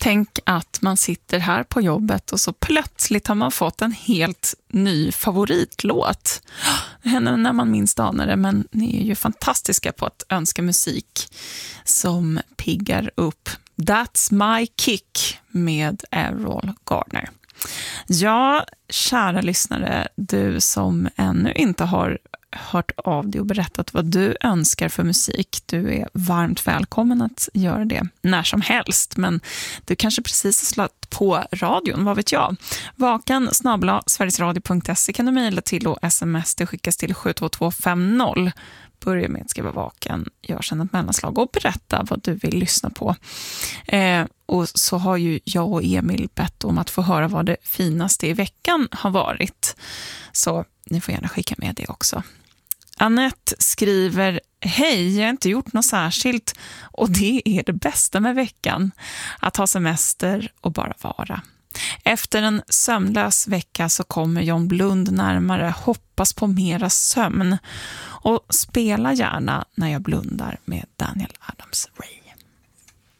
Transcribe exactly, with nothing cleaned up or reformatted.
Tänk att man sitter här på jobbet och så plötsligt har man fått en helt ny favoritlåt. Det händer när man minst anar det, men ni är ju fantastiska på att önska musik som piggar upp. That's My Kick med Errol Garner. Ja, kära lyssnare, du som ännu inte har hört av dig och berättat vad du önskar för musik. Du är varmt välkommen att göra det när som helst, men du kanske precis har slagit på radion, vad vet jag. Vakan snabel-a sverigesradio punkt se kan du mejla till och sms det skickas till sju två två fem noll. Börja med att skriva vaken, gör sedan ett mellanslag och berätta vad du vill lyssna på. Eh, och så har ju jag och Emil bett om att få höra vad det finaste i veckan har varit. Så ni får gärna skicka med det också. Annette skriver: hej, jag har inte gjort något särskilt och det är det bästa med veckan. Att ha semester och bara vara. Efter en sömnlös vecka så kommer John Blund närmare, hoppas på mera sömn och spela gärna när jag blundar med Daniel Adams-Ray.